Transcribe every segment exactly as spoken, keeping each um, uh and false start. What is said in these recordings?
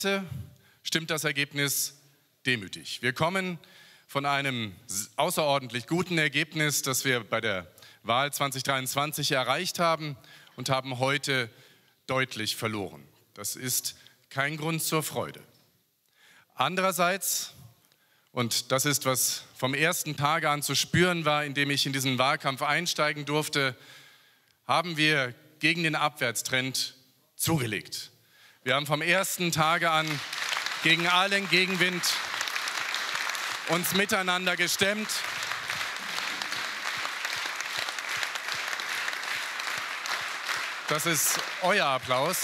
Stimmt das Ergebnis demütig. Wir kommen von einem außerordentlich guten Ergebnis, das wir bei der Wahl zweitausenddreiundzwanzig erreicht haben, und haben heute deutlich verloren. Das ist kein Grund zur Freude. Andererseits, und das ist, was vom ersten Tage an zu spüren war, indem ich in diesen Wahlkampf einsteigen durfte, haben wir gegen den Abwärtstrend zugelegt. Wir haben vom ersten Tage an gegen allen Gegenwind uns miteinander gestemmt. Das ist euer Applaus.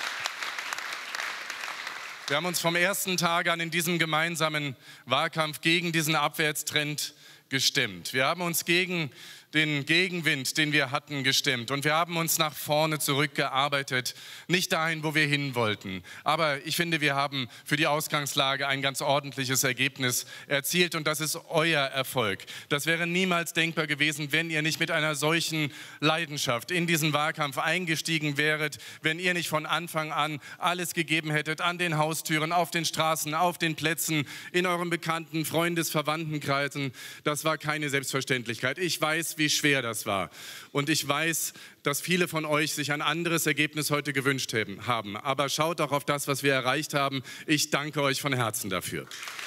Wir haben uns vom ersten Tag an in diesem gemeinsamen Wahlkampf gegen diesen Abwärtstrend gestemmt. Wir haben uns gegen den Gegenwind, den wir hatten, gestemmt. Und wir haben uns nach vorne zurückgearbeitet, nicht dahin, wo wir hin wollten. Aber ich finde, wir haben für die Ausgangslage ein ganz ordentliches Ergebnis erzielt. Und das ist euer Erfolg. Das wäre niemals denkbar gewesen, wenn ihr nicht mit einer solchen Leidenschaft in diesen Wahlkampf eingestiegen wäret, wenn ihr nicht von Anfang an alles gegeben hättet an den Haustüren, auf den Straßen, auf den Plätzen, in euren Bekannten-, Freundes-, Verwandtenkreisen. Das war keine Selbstverständlichkeit. Ich weiß, wie schwer das war. Und ich weiß, dass viele von euch sich ein anderes Ergebnis heute gewünscht haben. Aber schaut auch auf das, was wir erreicht haben. Ich danke euch von Herzen dafür.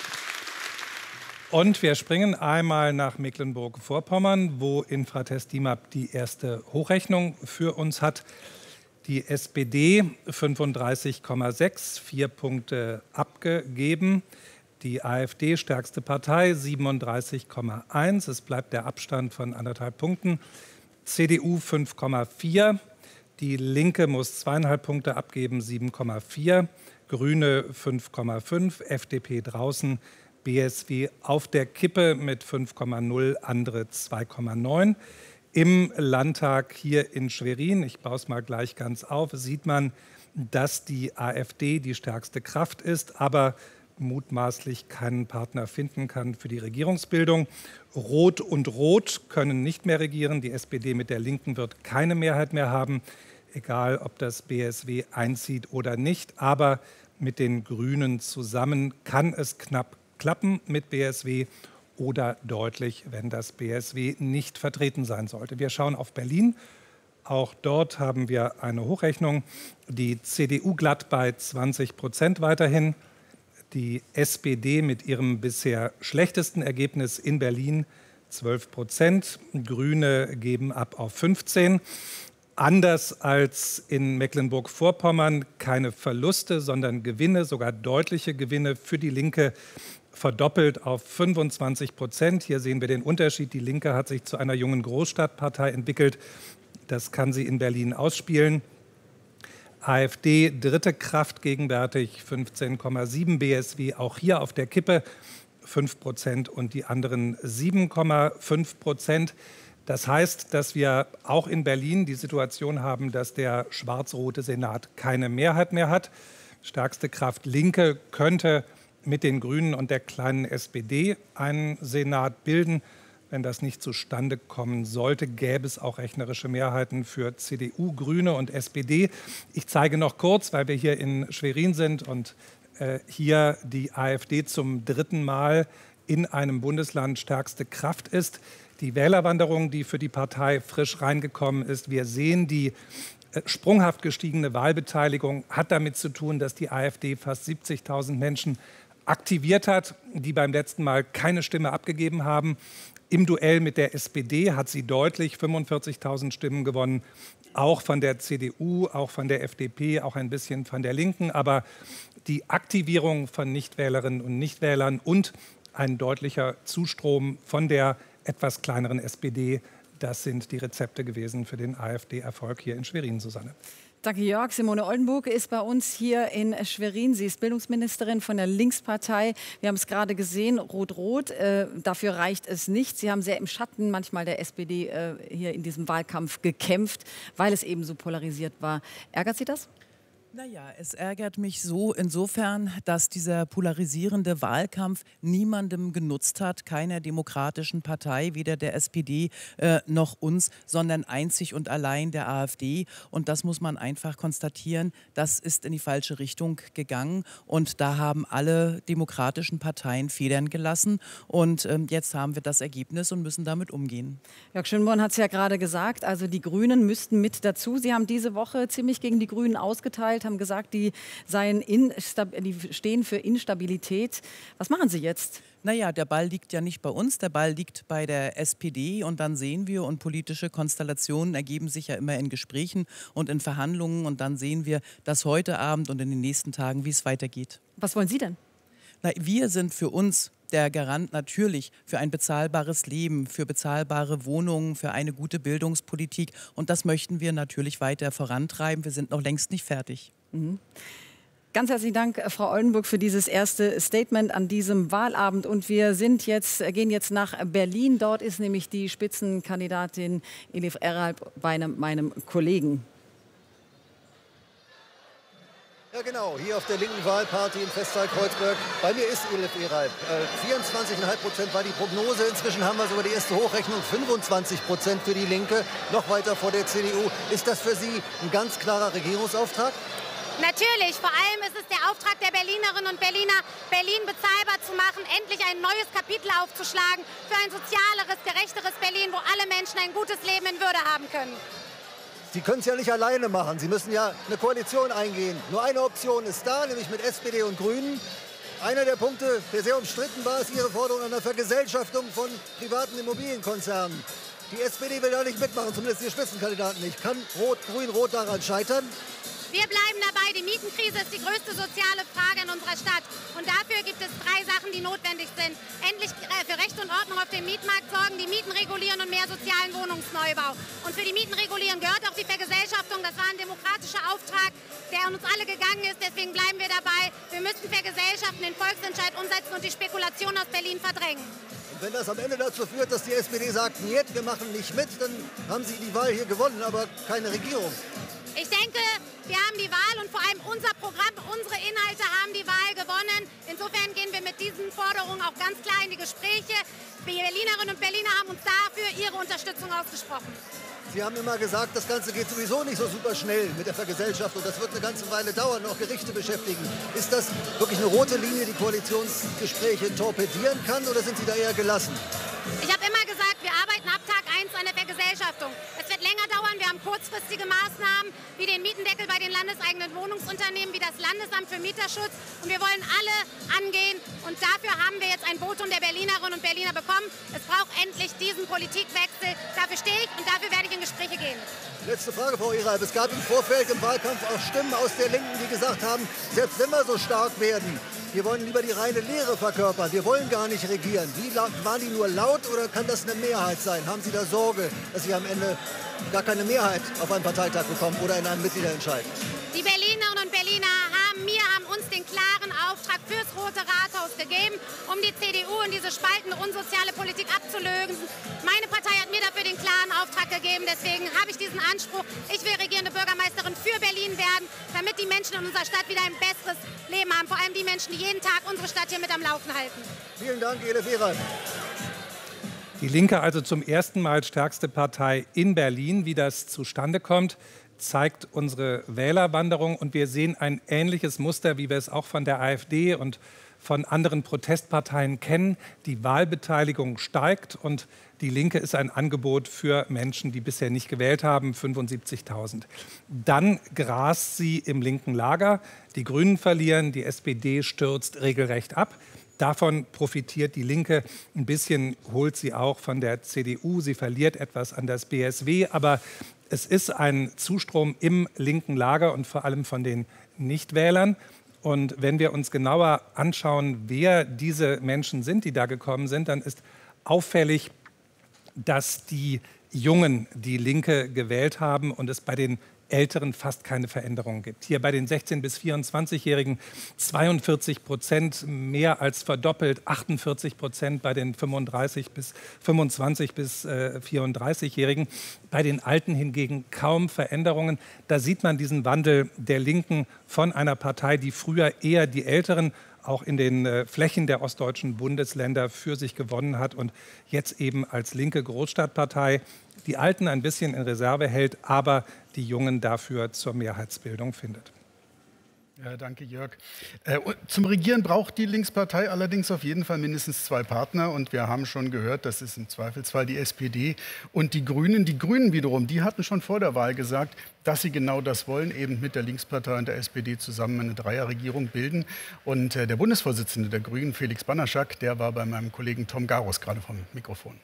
Und wir springen einmal nach Mecklenburg-Vorpommern, wo Infratest DIMAP die erste Hochrechnung für uns hat. Die S P D fünfunddreißig Komma sechs, vier Punkte abgegeben. Die AfD, stärkste Partei, siebenunddreißig Komma eins. Es bleibt der Abstand von anderthalb Punkten. C D U fünf Komma vier. Die Linke muss zweieinhalb Punkte abgeben, sieben Komma vier. Grüne fünf Komma fünf. F D P draußen. B S W auf der Kippe mit fünf Komma null. Andere zwei Komma neun. Im Landtag hier in Schwerin, ich baue es mal gleich ganz auf, sieht man, dass die AfD die stärkste Kraft ist, aber mutmaßlich keinen Partner finden kann für die Regierungsbildung. Rot und Rot können nicht mehr regieren. Die S P D mit der Linken wird keine Mehrheit mehr haben, egal ob das B S W einzieht oder nicht. Aber mit den Grünen zusammen kann es knapp klappen mit B S W oder deutlich, wenn das B S W nicht vertreten sein sollte. Wir schauen auf Berlin. Auch dort haben wir eine Hochrechnung. Die C D U glatt bei zwanzig Prozent weiterhin. Die S P D mit ihrem bisher schlechtesten Ergebnis in Berlin zwölf Prozent. Grüne geben ab auf fünfzehn. Anders als in Mecklenburg-Vorpommern keine Verluste, sondern Gewinne, sogar deutliche Gewinne für die Linke, verdoppelt auf fünfundzwanzig Prozent. Hier sehen wir den Unterschied. Die Linke hat sich zu einer jungen Großstadtpartei entwickelt. Das kann sie in Berlin ausspielen. AfD, dritte Kraft gegenwärtig, fünfzehn Komma sieben. B S W auch hier auf der Kippe, fünf Prozent und die anderen sieben Komma fünf Prozent. Das heißt, dass wir auch in Berlin die Situation haben, dass der schwarz-rote Senat keine Mehrheit mehr hat. Stärkste Kraft Linke könnte mit den Grünen und der kleinen S P D einen Senat bilden. Wenn das nicht zustande kommen sollte, gäbe es auch rechnerische Mehrheiten für C D U, Grüne und S P D. Ich zeige noch kurz, weil wir hier in Schwerin sind und äh, hier die AfD zum dritten Mal in einem Bundesland stärkste Kraft ist. Die Wählerwanderung, die für die Partei frisch reingekommen ist, wir sehen die äh, sprunghaft gestiegene Wahlbeteiligung, hat damit zu tun, dass die AfD fast siebzigtausend Menschen aktiviert hat, die beim letzten Mal keine Stimme abgegeben haben. Im Duell mit der S P D hat sie deutlich fünfundvierzigtausend Stimmen gewonnen, auch von der C D U, auch von der F D P, auch ein bisschen von der Linken. Aber die Aktivierung von Nichtwählerinnen und Nichtwählern und ein deutlicher Zustrom von der etwas kleineren S P D, das sind die Rezepte gewesen für den AfD-Erfolg hier in Schwerin, Susanne. Danke, Jörg. Simone Oldenburg ist bei uns hier in Schwerin. Sie ist Bildungsministerin von der Linkspartei. Wir haben es gerade gesehen, Rot-Rot. Äh, dafür reicht es nicht. Sie haben sehr im Schatten manchmal der S P D äh, hier in diesem Wahlkampf gekämpft, weil es eben so polarisiert war. Ärgert Sie das? Naja, es ärgert mich so insofern, dass dieser polarisierende Wahlkampf niemandem genutzt hat, keiner demokratischen Partei, weder der S P D äh, noch uns, sondern einzig und allein der AfD. Und das muss man einfach konstatieren, das ist in die falsche Richtung gegangen. Und da haben alle demokratischen Parteien Federn gelassen. Und ähm, jetzt haben wir das Ergebnis und müssen damit umgehen. Jörg Schönborn hat es ja gerade gesagt, also die Grünen müssten mit dazu. Sie haben diese Woche ziemlich gegen die Grünen ausgeteilt, haben gesagt, die, seien instab- die stehen für Instabilität. Was machen Sie jetzt? Naja, der Ball liegt ja nicht bei uns, der Ball liegt bei der S P D und dann sehen wir, und politische Konstellationen ergeben sich ja immer in Gesprächen und in Verhandlungen, und dann sehen wir, dass heute Abend und in den nächsten Tagen, wie es weitergeht. Was wollen Sie denn? Na, wir sind für uns der Garant natürlich für ein bezahlbares Leben, für bezahlbare Wohnungen, für eine gute Bildungspolitik, und das möchten wir natürlich weiter vorantreiben. Wir sind noch längst nicht fertig. Mhm. Ganz herzlichen Dank, Frau Oldenburg, für dieses erste Statement an diesem Wahlabend. Und wir sind jetzt, gehen jetzt nach Berlin. Dort ist nämlich die Spitzenkandidatin Elif Eralp bei einem, meinem Kollegen. Ja genau, hier auf der linken Wahlparty im Festsaal Kreuzberg. Bei mir ist Elif Eralp. Äh, vierundzwanzig Komma fünf Prozent war die Prognose. Inzwischen haben wir sogar die erste Hochrechnung. fünfundzwanzig Prozent für die Linke, noch weiter vor der C D U. Ist das für Sie ein ganz klarer Regierungsauftrag? Natürlich, vor allem ist es der Auftrag der Berlinerinnen und Berliner, Berlin bezahlbar zu machen, endlich ein neues Kapitel aufzuschlagen für ein sozialeres, gerechteres Berlin, wo alle Menschen ein gutes Leben in Würde haben können. Sie können es ja nicht alleine machen. Sie müssen ja eine Koalition eingehen. Nur eine Option ist da, nämlich mit S P D und Grünen. Einer der Punkte, der sehr umstritten war, ist Ihre Forderung an der Vergesellschaftung von privaten Immobilienkonzernen. Die S P D will da nicht mitmachen, zumindest die Spitzenkandidaten nicht. Kann Rot, Grün-Rot daran scheitern? Wir bleiben dabei. Die Mietenkrise ist die größte soziale Frage in unserer Stadt. Und dafür gibt es drei Sachen, die notwendig sind. Endlich für Recht und Ordnung auf dem Mietmarkt sorgen, die Mieten regulieren und mehr sozialen Wohnungsneubau. Und für die Mieten regulieren gehört auch die Vergesellschaftung. Das war ein demokratischer Auftrag, der an uns alle gegangen ist. Deswegen bleiben wir dabei. Wir müssen vergesellschaften, den Volksentscheid umsetzen und die Spekulation aus Berlin verdrängen. Und wenn das am Ende dazu führt, dass die S P D sagt, niet, wir machen nicht mit, dann haben Sie die Wahl hier gewonnen, aber keine Regierung. Ich denke, wir haben die Wahl und vor allem unser Programm, unsere Inhalte haben die Wahl gewonnen. Insofern gehen wir mit diesen Forderungen auch ganz klar in die Gespräche. Die Berlinerinnen und Berliner haben uns dafür ihre Unterstützung ausgesprochen. Sie haben immer gesagt, das Ganze geht sowieso nicht so super schnell mit der Vergesellschaftung. Das wird eine ganze Weile dauern, auch Gerichte beschäftigen. Ist das wirklich eine rote Linie, die Koalitionsgespräche torpedieren kann, oder sind Sie da eher gelassen? Ich habe immer gesagt, wir arbeiten ab Tag eins an der Vergesellschaftung. Es wird länger dauern. Wir haben kurzfristige Maßnahmen wie den Mietendeckel bei den landeseigenen Wohnungsunternehmen, wie das Landesamt für Mieterschutz. Und wir wollen alle angehen. Und dafür haben wir jetzt ein Votum der Berlinerinnen und Berliner bekommen. Es braucht endlich diesen Politikwechsel. Dafür stehe ich und dafür werde ich in Gespräche gehen. Letzte Frage, Frau Eralp. Es gab im Vorfeld im Wahlkampf auch Stimmen aus der Linken, die gesagt haben, selbst wenn wir so stark werden, wir wollen lieber die reine Lehre verkörpern. Wir wollen gar nicht regieren. Wie laut, waren die nur laut oder kann das eine Mehrheit sein? Haben Sie da Sorge, dass Sie am Ende gar keine Mehrheit auf einem Parteitag bekommen oder in einem Mitgliederentscheid? Die Berlinerinnen und Berliner haben mir, haben uns den klaren Auftrag fürs Rote Rathaus gegeben, um die C D U und diese spaltende, unsoziale Politik abzulösen. Meine Partei hat mir dafür den klaren Auftrag gegeben. Deswegen habe ich diesen Anspruch. Ich will regierende Bürgermeisterin für Berlin werden, damit die Menschen in unserer Stadt wieder ein besseres Leben haben. Vor allem die Menschen, die jeden Tag unsere Stadt hier mit am Laufen halten. Vielen Dank, Elif Eralp. Die Linke also zum ersten Mal stärkste Partei in Berlin. Wie das zustande kommt, zeigt unsere Wählerwanderung. Und wir sehen ein ähnliches Muster, wie wir es auch von der AfD und von anderen Protestparteien kennen. Die Wahlbeteiligung steigt und die Linke ist ein Angebot für Menschen, die bisher nicht gewählt haben, fünfundsiebzigtausend. Dann grast sie im linken Lager. Die Grünen verlieren, die S P D stürzt regelrecht ab. Davon profitiert die Linke. Ein bisschen holt sie auch von der C D U. Sie verliert etwas an das B S W. Aber es ist ein Zustrom im linken Lager und vor allem von den Nichtwählern. Und wenn wir uns genauer anschauen, wer diese Menschen sind, die da gekommen sind, dann ist auffällig, dass die Jungen die Linke gewählt haben und es bei den Älteren fast keine Veränderungen gibt. Hier bei den sechzehn- bis vierundzwanzigjährigen zweiundvierzig Prozent, mehr als verdoppelt, achtundvierzig Prozent bei den fünfunddreißig bis fünfundzwanzig bis vierunddreißigjährigen. Bei den Alten hingegen kaum Veränderungen. Da sieht man diesen Wandel der Linken von einer Partei, die früher eher die Älteren auch in den äh, Flächen der ostdeutschen Bundesländer für sich gewonnen hat und jetzt eben als linke Großstadtpartei die Alten ein bisschen in Reserve hält, aber die Jungen dafür zur Mehrheitsbildung findet. Ja, danke, Jörg. Äh, zum Regieren braucht die Linkspartei allerdings auf jeden Fall mindestens zwei Partner. Und wir haben schon gehört, das ist im Zweifelsfall die S P D und die Grünen. Die Grünen wiederum, die hatten schon vor der Wahl gesagt, dass sie genau das wollen, eben mit der Linkspartei und der S P D zusammen eine Dreierregierung bilden. Und äh, der Bundesvorsitzende der Grünen, Felix Banaschak, der war bei meinem Kollegen Tom Garus gerade vom Mikrofon.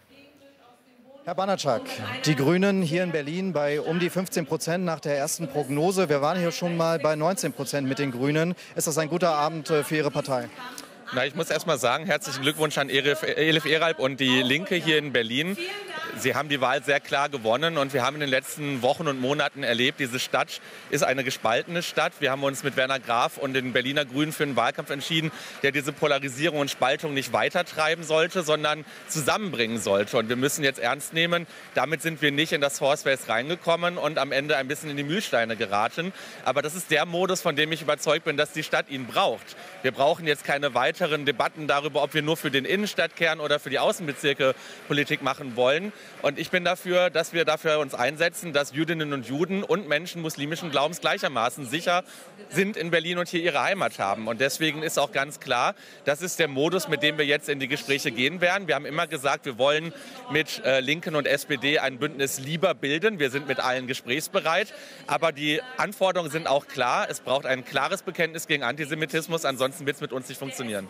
Herr Banaschak, die Grünen hier in Berlin bei um die fünfzehn Prozent nach der ersten Prognose. Wir waren hier schon mal bei neunzehn Prozent mit den Grünen. Ist das ein guter Abend für Ihre Partei? Na, ich muss erst mal sagen, herzlichen Glückwunsch an Elif Eralp und die Linke hier in Berlin. Sie haben die Wahl sehr klar gewonnen und wir haben in den letzten Wochen und Monaten erlebt, diese Stadt ist eine gespaltene Stadt. Wir haben uns mit Werner Graf und den Berliner Grünen für einen Wahlkampf entschieden, der diese Polarisierung und Spaltung nicht weitertreiben sollte, sondern zusammenbringen sollte. Und wir müssen jetzt ernst nehmen, damit sind wir nicht in das Horse Race reingekommen und am Ende ein bisschen in die Mühlsteine geraten. Aber das ist der Modus, von dem ich überzeugt bin, dass die Stadt ihn braucht. Wir brauchen jetzt keine weiteren Debatten darüber, ob wir nur für den Innenstadtkern oder für die Außenbezirke Politik machen wollen. Und ich bin dafür, dass wir dafür uns einsetzen, dass Jüdinnen und Juden und Menschen muslimischen Glaubens gleichermaßen sicher sind in Berlin und hier ihre Heimat haben. Und deswegen ist auch ganz klar, das ist der Modus, mit dem wir jetzt in die Gespräche gehen werden. Wir haben immer gesagt, wir wollen mit äh, Linken und S P D ein Bündnis lieber bilden. Wir sind mit allen gesprächsbereit. Aber die Anforderungen sind auch klar. Es braucht ein klares Bekenntnis gegen Antisemitismus. Ansonsten wird es mit uns nicht funktionieren.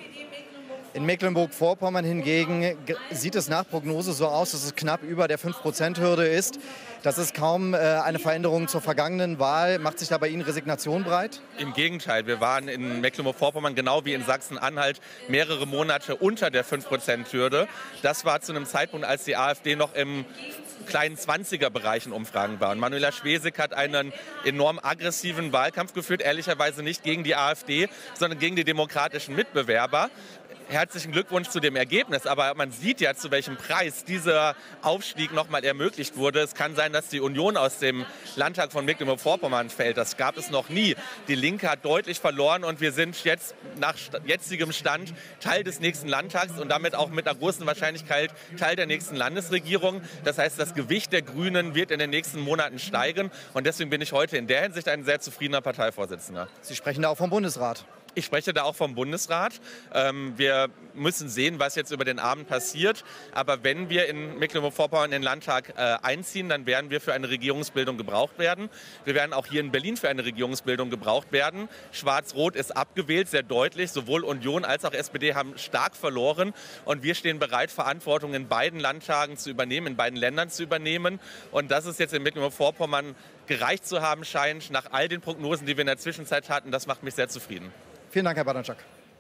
In Mecklenburg-Vorpommern hingegen sieht es nach Prognose so aus, dass es knapp über der fünf Prozent Hürde ist. Das ist kaum äh, eine Veränderung zur vergangenen Wahl. Macht sich da bei Ihnen Resignation breit? Im Gegenteil, wir waren in Mecklenburg-Vorpommern genau wie in Sachsen-Anhalt mehrere Monate unter der fünf Prozent Hürde. Das war zu einem Zeitpunkt, als die AfD noch im kleinen Zwanziger-Bereich in Umfragen war. Und Manuela Schwesig hat einen enorm aggressiven Wahlkampf geführt, ehrlicherweise nicht gegen die AfD, sondern gegen die demokratischen Mitbewerber. Herzlichen Glückwunsch zu dem Ergebnis, aber man sieht ja, zu welchem Preis dieser Aufstieg noch mal ermöglicht wurde. Es kann sein, dass die Union aus dem Landtag von Mecklenburg-Vorpommern fällt. Das gab es noch nie. Die Linke hat deutlich verloren und wir sind jetzt nach jetzigem Stand Teil des nächsten Landtags und damit auch mit einer großen Wahrscheinlichkeit Teil der nächsten Landesregierung. Das heißt, das Gewicht der Grünen wird in den nächsten Monaten steigen und deswegen bin ich heute in der Hinsicht ein sehr zufriedener Parteivorsitzender. Sie sprechen da auch vom Bundesrat. Ich spreche da auch vom Bundesrat. Ähm, wir müssen sehen, was jetzt über den Abend passiert. Aber wenn wir in Mecklenburg-Vorpommern in den Landtag äh, einziehen, dann werden wir für eine Regierungsbildung gebraucht werden. Wir werden auch hier in Berlin für eine Regierungsbildung gebraucht werden. Schwarz-Rot ist abgewählt, sehr deutlich. Sowohl Union als auch S P D haben stark verloren. Und wir stehen bereit, Verantwortung in beiden Landtagen zu übernehmen, in beiden Ländern zu übernehmen. Und dass es jetzt in Mecklenburg-Vorpommern gereicht zu haben scheint, nach all den Prognosen, die wir in der Zwischenzeit hatten, das macht mich sehr zufrieden. Vielen Dank, Herr Banaschak.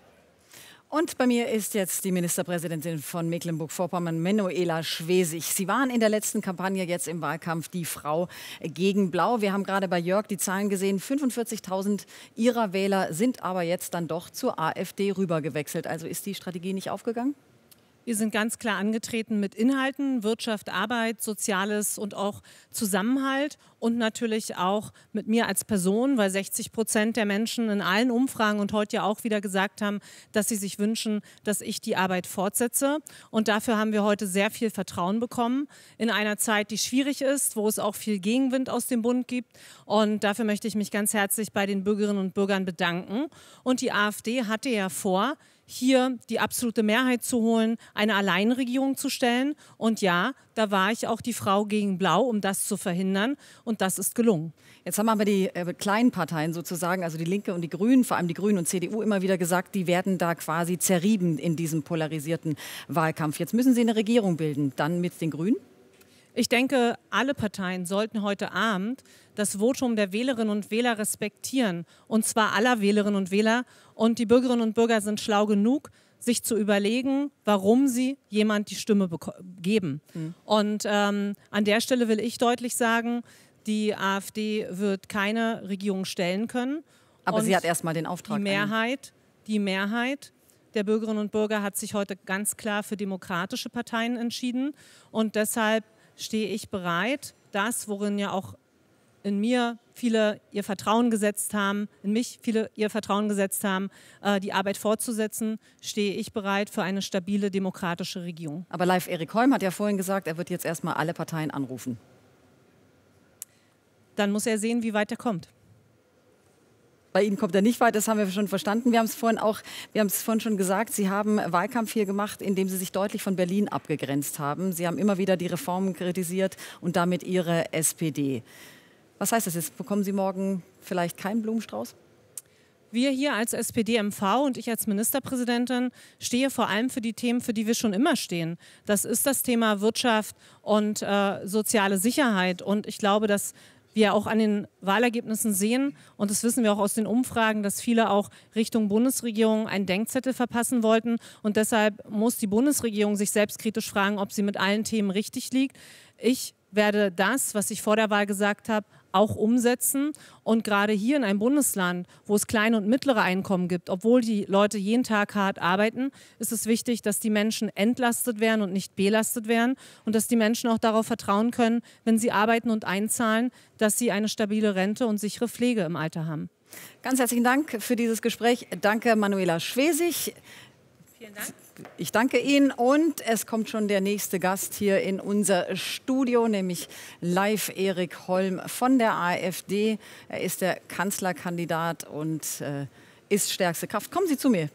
Und bei mir ist jetzt die Ministerpräsidentin von Mecklenburg-Vorpommern, Manuela Schwesig. Sie waren in der letzten Kampagne jetzt im Wahlkampf die Frau gegen Blau. Wir haben gerade bei Jörg die Zahlen gesehen. fünfundvierzigtausend Ihrer Wähler sind aber jetzt dann doch zur AfD rübergewechselt. Also ist die Strategie nicht aufgegangen? Wir sind ganz klar angetreten mit Inhalten, Wirtschaft, Arbeit, Soziales und auch Zusammenhalt und natürlich auch mit mir als Person, weil sechzig Prozent der Menschen in allen Umfragen und heute ja auch wieder gesagt haben, dass sie sich wünschen, dass ich die Arbeit fortsetze. Und dafür haben wir heute sehr viel Vertrauen bekommen in einer Zeit, die schwierig ist, wo es auch viel Gegenwind aus dem Bund gibt. Und dafür möchte ich mich ganz herzlich bei den Bürgerinnen und Bürgern bedanken. Und die AfD hatte ja vor, hier die absolute Mehrheit zu holen, eine Alleinregierung zu stellen. Und ja, da war ich auch die Frau gegen Blau, um das zu verhindern. Und das ist gelungen. Jetzt haben aber die äh, kleinen Parteien sozusagen, also die Linke und die Grünen, vor allem die Grünen und C D U, immer wieder gesagt, die werden da quasi zerrieben in diesem polarisierten Wahlkampf. Jetzt müssen sie eine Regierung bilden, dann mit den Grünen? Ich denke, alle Parteien sollten heute Abend das Votum der Wählerinnen und Wähler respektieren. Und zwar aller Wählerinnen und Wähler. Und die Bürgerinnen und Bürger sind schlau genug, sich zu überlegen, warum sie jemand die Stimme geben. Mhm. Und ähm, an der Stelle will ich deutlich sagen, Die AfD wird keine Regierung stellen können. Aber und sie hat erstmal den Auftrag. Die Mehrheit, die Mehrheit der Bürgerinnen und Bürger hat sich heute ganz klar für demokratische Parteien entschieden. Und deshalb stehe ich bereit, das, worin ja auch in mir viele ihr Vertrauen gesetzt haben, in mich viele ihr Vertrauen gesetzt haben, äh, die Arbeit fortzusetzen, stehe ich bereit für eine stabile demokratische Regierung. Aber Leif Erik Holm hat ja vorhin gesagt, er wird jetzt erstmal alle Parteien anrufen. Dann muss er sehen, wie weit er kommt. Bei Ihnen kommt er nicht weit, das haben wir schon verstanden. Wir haben es vorhin auch, wir haben es vorhin schon gesagt, Sie haben Wahlkampf hier gemacht, indem Sie sich deutlich von Berlin abgegrenzt haben. Sie haben immer wieder die Reformen kritisiert und damit Ihre S P D. Was heißt das jetzt? Bekommen Sie morgen vielleicht keinen Blumenstrauß? Wir hier als S P D M V und ich als Ministerpräsidentin stehe vor allem für die Themen, für die wir schon immer stehen. Das ist das Thema Wirtschaft und äh, soziale Sicherheit. Und ich glaube, dass wir auch an den Wahlergebnissen sehen, und das wissen wir auch aus den Umfragen, dass viele auch Richtung Bundesregierung einen Denkzettel verpassen wollten. Und deshalb muss die Bundesregierung sich selbstkritisch fragen, ob sie mit allen Themen richtig liegt. Ich werde das, was ich vor der Wahl gesagt habe, auch umsetzen. Und gerade hier in einem Bundesland, wo es kleine und mittlere Einkommen gibt, obwohl die Leute jeden Tag hart arbeiten, ist es wichtig, dass die Menschen entlastet werden und nicht belastet werden und dass die Menschen auch darauf vertrauen können, wenn sie arbeiten und einzahlen, dass sie eine stabile Rente und sichere Pflege im Alter haben. Ganz herzlichen Dank für dieses Gespräch. Danke, Manuela Schwesig. Vielen Dank. Ich danke Ihnen und es kommt schon der nächste Gast hier in unser Studio, nämlich Leif Erik Holm von der AfD. Er ist der Kanzlerkandidat und äh, ist stärkste Kraft. Kommen Sie zu mir.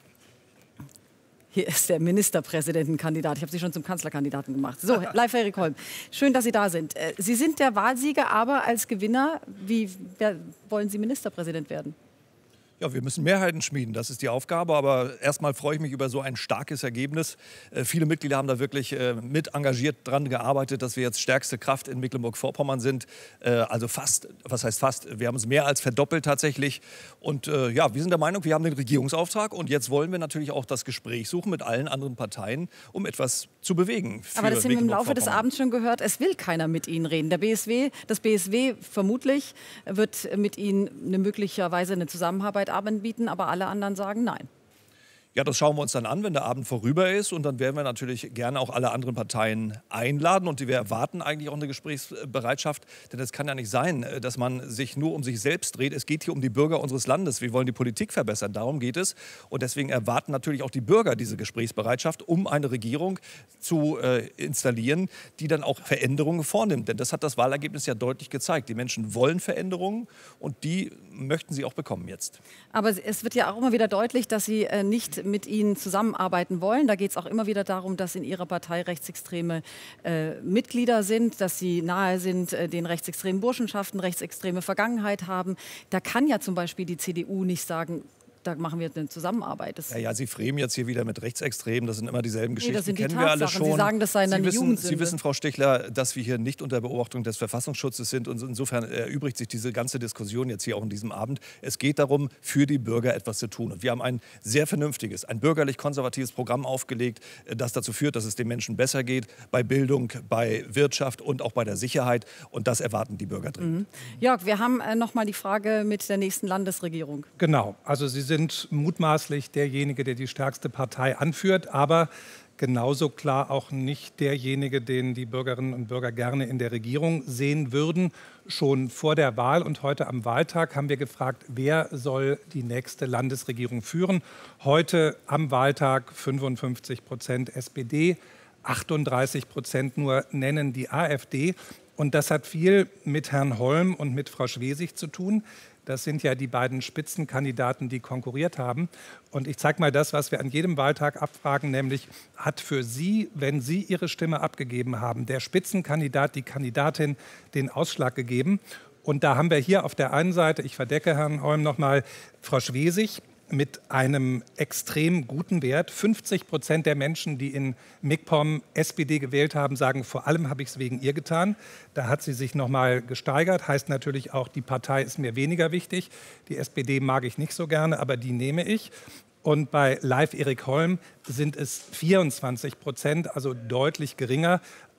Hier ist der Ministerpräsidentenkandidat. Ich habe Sie schon zum Kanzlerkandidaten gemacht. So, Leif Erik Holm, schön, dass Sie da sind. Sie sind der Wahlsieger, aber als Gewinner, wie wer, wollen Sie Ministerpräsident werden? Ja, wir müssen Mehrheiten schmieden, das ist die Aufgabe. Aber erstmal freue ich mich über so ein starkes Ergebnis. Äh, viele Mitglieder haben da wirklich äh, mit engagiert dran gearbeitet, dass wir jetzt stärkste Kraft in Mecklenburg-Vorpommern sind. Äh, also fast, was heißt fast, wir haben es mehr als verdoppelt tatsächlich. Und äh, ja, wir sind der Meinung, wir haben den Regierungsauftrag. Und jetzt wollen wir natürlich auch das Gespräch suchen mit allen anderen Parteien, um etwas zu bewegen. Aber das haben wir im Laufe des Abends schon gehört, es will keiner mit Ihnen reden. Der B S W, das B S W vermutlich wird mit Ihnen eine möglicherweise eine Zusammenarbeit anbieten, aber alle anderen sagen nein. Ja, das schauen wir uns dann an, wenn der Abend vorüber ist. Und dann werden wir natürlich gerne auch alle anderen Parteien einladen. Und wir erwarten eigentlich auch eine Gesprächsbereitschaft. Denn es kann ja nicht sein, dass man sich nur um sich selbst dreht. Es geht hier um die Bürger unseres Landes. Wir wollen die Politik verbessern. Darum geht es. Und deswegen erwarten natürlich auch die Bürger diese Gesprächsbereitschaft, um eine Regierung zu äh, installieren, die dann auch Veränderungen vornimmt. Denn das hat das Wahlergebnis ja deutlich gezeigt. Die Menschen wollen Veränderungen und die möchten sie auch bekommen jetzt. Aber es wird ja auch immer wieder deutlich, dass Sie äh, nicht mit Ihnen zusammenarbeiten wollen. Da geht es auch immer wieder darum, dass in Ihrer Partei rechtsextreme äh, Mitglieder sind, dass Sie nahe sind äh, den rechtsextremen Burschenschaften, rechtsextreme Vergangenheit haben. Da kann ja zum Beispiel die C D U nicht sagen, da machen wir eine Zusammenarbeit. Das ja, ja, Sie fremen jetzt hier wieder mit Rechtsextremen. Das sind immer dieselben Geschichten, nee, das sind die kennen wir alle schon. Sie sagen, das sei eine Sie wissen, Jugendsünde. Sie wissen, Frau Stichler, dass wir hier nicht unter Beobachtung des Verfassungsschutzes sind. Und insofern erübrigt sich diese ganze Diskussion jetzt hier auch in diesem Abend. Es geht darum, für die Bürger etwas zu tun. Und wir haben ein sehr vernünftiges, ein bürgerlich-konservatives Programm aufgelegt, das dazu führt, dass es den Menschen besser geht, bei Bildung, bei Wirtschaft und auch bei der Sicherheit. Und das erwarten die Bürger dringend. Mhm. Jörg, wir haben äh, noch mal die Frage mit der nächsten Landesregierung. Genau, also Sie sind mutmaßlich derjenige, der die stärkste Partei anführt, aber genauso klar auch nicht derjenige, den die Bürgerinnen und Bürger gerne in der Regierung sehen würden. Schon vor der Wahl und heute am Wahltag haben wir gefragt, wer soll die nächste Landesregierung führen. Heute am Wahltag fünfundfünfzig Prozent S P D, achtunddreißig Prozent nur nennen die AfD. Und das hat viel mit Herrn Holm und mit Frau Schwesig zu tun. Das sind ja die beiden Spitzenkandidaten, die konkurriert haben. Und ich zeige mal das, was wir an jedem Wahltag abfragen, nämlich hat für Sie, wenn Sie Ihre Stimme abgegeben haben, der Spitzenkandidat, die Kandidatin den Ausschlag gegeben. Und da haben wir hier auf der einen Seite, ich verdecke Herrn Holm nochmal, Frau Schwesig mit einem extrem guten Wert. fünfzig Prozent der Menschen, die in MIGPOM S P D gewählt haben, sagen, vor allem habe ich es wegen ihr getan. Da hat sie sich noch mal gesteigert. Heißt natürlich auch, die Partei ist mir weniger wichtig. Die S P D mag ich nicht so gerne, aber die nehme ich. Und bei Leif Erik Holm sind es vierundzwanzig Prozent, also deutlich geringer.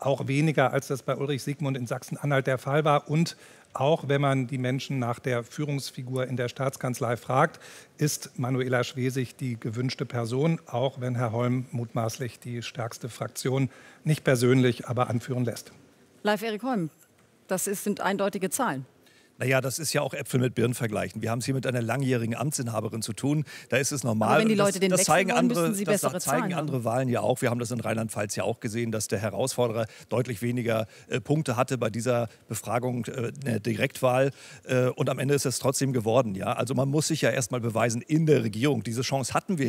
auch weniger, als das bei Ulrich Siegmund in Sachsen-Anhalt der Fall war. Und auch wenn man die Menschen nach der Führungsfigur in der Staatskanzlei fragt, ist Manuela Schwesig die gewünschte Person, auch wenn Herr Holm mutmaßlich die stärkste Fraktion nicht persönlich, aber anführen lässt. Live Erik Holm, das ist, sind eindeutige Zahlen. Naja, das ist ja auch Äpfel mit Birnen vergleichen. Wir haben es hier mit einer langjährigen Amtsinhaberin zu tun. Da ist es normal. Aber wenn die Leute den das, das zeigen wollen, andere, müssen sie das bessere zeigen Zahlen andere haben. Wahlen ja auch. Wir haben das in Rheinland-Pfalz ja auch gesehen, dass der Herausforderer deutlich weniger äh, Punkte hatte bei dieser Befragung, äh, der Direktwahl. Äh, und am Ende ist es trotzdem geworden. Ja? Also man muss sich ja erst mal beweisen in der Regierung. Diese Chance hatten wir